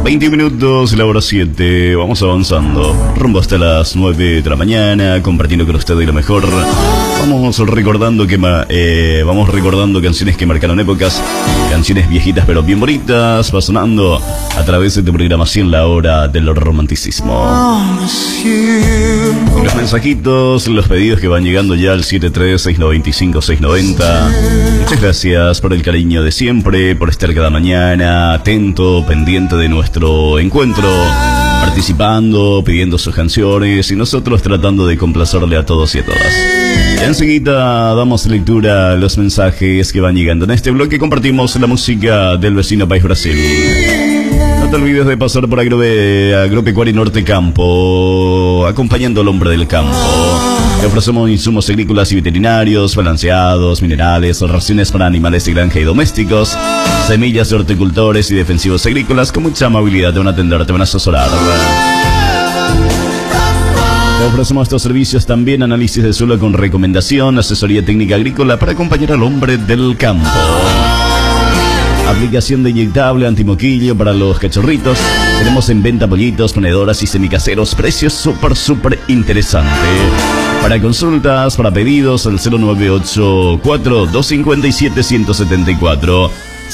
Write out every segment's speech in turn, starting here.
20 minutos, la hora 7. Vamos avanzando. Rumbo hasta las 9 de la mañana, compartiendo con ustedes lo mejor. Vamos recordando canciones que marcaron épocas. Canciones viejitas pero bien bonitas. Va sonando a través de tu programación La Hora del Romanticismo. Los mensajitos, los pedidos que van llegando ya al 73695-690. Muchas gracias por el cariño de siempre, por estar cada mañana atento, pendiente de nuestro encuentro, participando, pidiendo sus canciones y nosotros tratando de complacerle a todos y a todas. Y enseguida damos lectura a los mensajes que van llegando. En este bloque compartimos la música del vecino país Brasil. No te olvides de pasar por Agropecuario Norte Campo, acompañando al hombre del campo. Le ofrecemos insumos agrícolas y veterinarios, balanceados, minerales, raciones para animales de granja y domésticos, semillas de horticultores y defensivos agrícolas. Con mucha amabilidad te van a atender, te van a asesorar. Le ofrecemos estos servicios también: análisis de suelo con recomendación, asesoría técnica agrícola para acompañar al hombre del campo, aplicación de inyectable antimoquillo para los cachorritos. Tenemos en venta pollitos, ponedoras y semicaseros. Precios súper interesante. Para consultas, para pedidos, al 0984-257-174.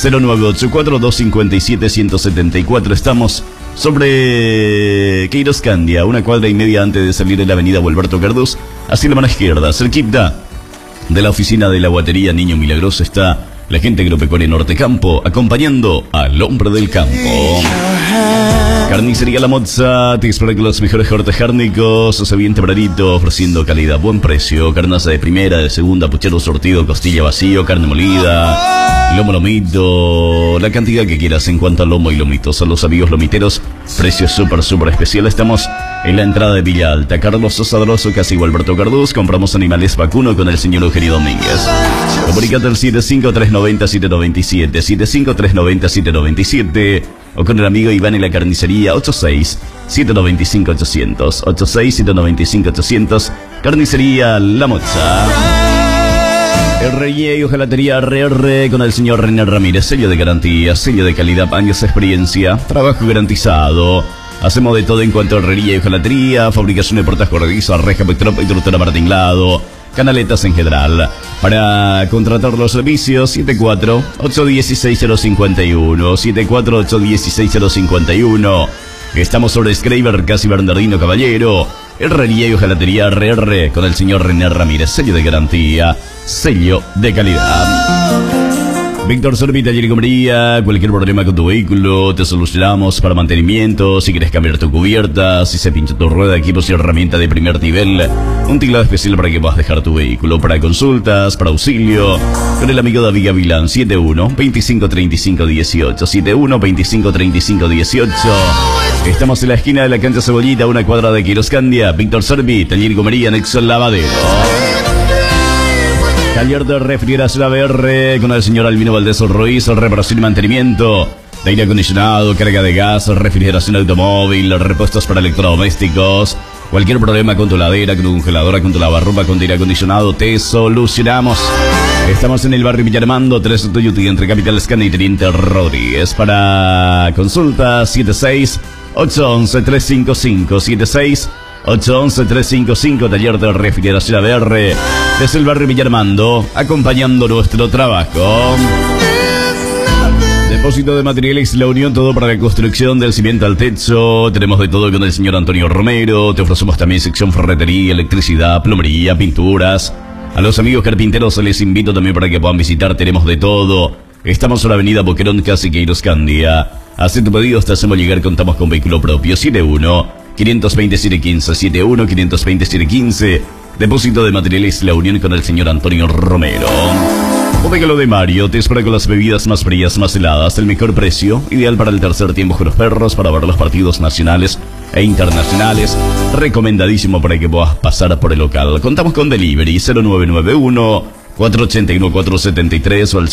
0984-257-174. Estamos sobre Queiroz Candia, una cuadra y media antes de salir de la avenida Alberto Cardús, hacia la mano izquierda, cerquita de la oficina de la guatería Niño Milagroso, está la gente de Agropecuario Norte Campo, acompañando al hombre del campo. Carnicería La Mozza te espera con los mejores cortes cárnicos, o sea, bien tempranito, ofreciendo calidad, buen precio. Carnaza de primera, de segunda, puchero sortido, costilla vacío, carne molida, lomo lomito, la cantidad que quieras en cuanto a lomo y lomitos. A los amigos lomiteros, precios súper especial. Estamos en la entrada de Villa Alta, Carlos Osadroso, casi igual Alberto Cardús. Compramos animales vacuno con el señor Eugenio Domínguez. Comunicate al 75390-797, 75390-797, o con el amigo Iván en la carnicería 86-795-800, 86-795-800, Carnicería La Mozza. Herrería y hojalatería RR con el señor René Ramírez, sello de garantía, sello de calidad, años de experiencia, trabajo garantizado. Hacemos de todo en cuanto a herrería y hojalatería, fabricación de puertas corredizas, reja, pectrop y tructora para tinglado, canaletas en general. Para contratar los servicios, 74-816-051, 74-816-051. Estamos sobre Schreiber, casi Bernardino Caballero. Herrería y hojalatería RR con el señor René Ramírez, sello de garantía, sello de calidad. Víctor Servi, taller y comería. Cualquier problema con tu vehículo te solucionamos para mantenimiento. Si quieres cambiar tu cubierta, si se pincha tu rueda, equipos y herramienta de primer nivel, un tinglado especial para que puedas dejar tu vehículo. Para consultas, para auxilio, con el amigo David Gavilán, 71-25-35-18, 71-25-35-18. Estamos en la esquina de la cancha Cebollita, una cuadra de Queiroz Candia. Víctor Servi, taller y comería, anexo al lavadero. Taller de refrigeración ABR con el señor Albino Valdés Ruiz, reparación y mantenimiento de aire acondicionado, carga de gas, refrigeración automóvil, repuestos para electrodomésticos. Cualquier problema con tu heladera, con tu congeladora, con tu lavarropa, con tu aire acondicionado, te solucionamos. Estamos en el barrio Villarmando, 3 Toyuti, entre Capital Escana y Teniente Rodríguez. Para consultas, 76-811-355, 76-811-355, taller de refrigeración ABR, desde el barrio Villarmando, acompañando nuestro trabajo. Depósito de materiales La Unión, todo para la construcción del cimiento al techo. Tenemos de todo con el señor Antonio Romero. Te ofrecemos también sección ferretería, electricidad, plomería, pinturas. A los amigos carpinteros les invito también para que puedan visitar. Tenemos de todo. Estamos en la avenida Boquerón, casi Queiroz Candia. Haz tu pedido, te hacemos llegar. Contamos con vehículo propio. 71-527-15, 71-527-15. Depósito de materiales La Unión con el señor Antonio Romero. Bodega Lo de Mario te espera con las bebidas más frías, más heladas, el mejor precio, ideal para el tercer tiempo con los perros, para ver los partidos nacionales e internacionales. Recomendadísimo para que puedas pasar por el local. Contamos con delivery 0991-481-473 o al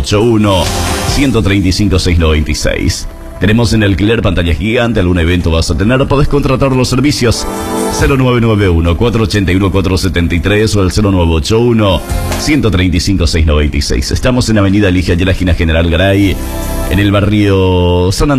0981-135-696. Tenemos en alquiler pantalla gigante, algún evento vas a tener, podés contratar los servicios 0991-481-473 o al 0981-135-696. Estamos en Avenida Ligia y la esquina General Garay, en el barrio San Antonio.